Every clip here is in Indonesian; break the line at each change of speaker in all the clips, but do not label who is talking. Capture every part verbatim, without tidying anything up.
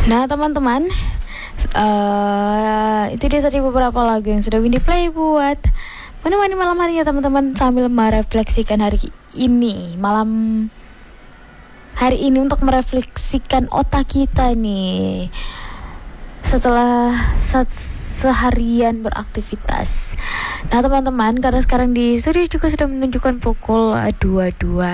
Nah teman-teman, uh, itu dia tadi beberapa lagu yang sudah Windy play buat menemani malam hari ya teman-teman, sambil merefleksikan hari ini, malam hari ini, untuk merefleksikan otak kita nih setelah saat seharian beraktivitas. Nah teman-teman, karena sekarang di studio juga sudah menunjukkan pukul dua puluh dua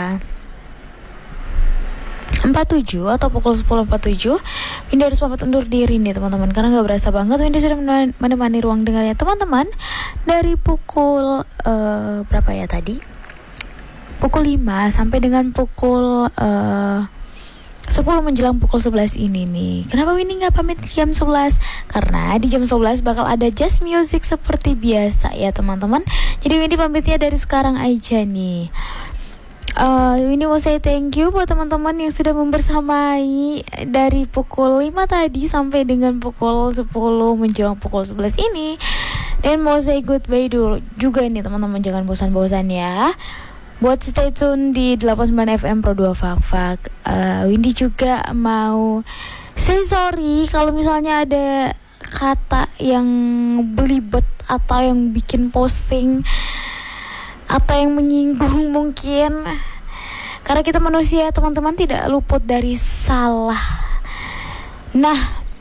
empat puluh tujuh atau pukul sepuluh empat puluh tujuh. Windy harus pamit undur diri nih teman-teman, karena gak berasa banget Windy sudah menemani ruang dengarnya teman-teman dari pukul uh, berapa ya tadi? Pukul lima sampai dengan pukul uh, sepuluh menjelang pukul sebelas ini nih. Kenapa Windy gak pamit jam sebelas? Karena di jam sebelas bakal ada jazz music seperti biasa ya teman-teman. Jadi Windy pamitnya dari sekarang aja nih. Uh, ini mau say thank you buat teman-teman yang sudah membersamai dari pukul lima tadi sampai dengan pukul sepuluh menjelang pukul sebelas ini. Dan mau say goodbye dulu juga nih teman-teman, jangan bosan-bosan ya buat stay tune di delapan puluh sembilan F M Pro dua Fak-Fak. uh, Windy juga mau say sorry kalau misalnya ada kata yang belibet atau yang bikin posting atau yang menyinggung mungkin, karena kita manusia teman-teman tidak luput dari salah. Nah,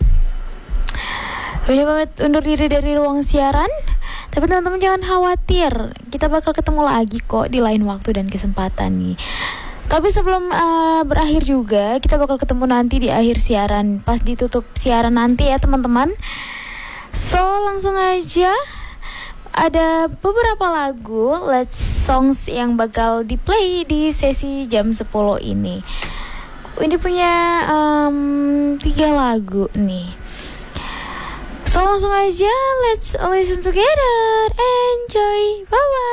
Windy pamit undur diri dari ruang siaran, tapi teman-teman jangan khawatir, kita bakal ketemu lagi kok di lain waktu dan kesempatan nih. Tapi sebelum uh, berakhir juga, kita bakal ketemu nanti di akhir siaran, pas ditutup siaran nanti ya teman-teman. So langsung aja, ada beberapa lagu Let's Songs yang bakal di-play di sesi jam sepuluh ini. Windy punya um, tiga lagu nih. So langsung aja, let's listen together. Enjoy, bye-bye.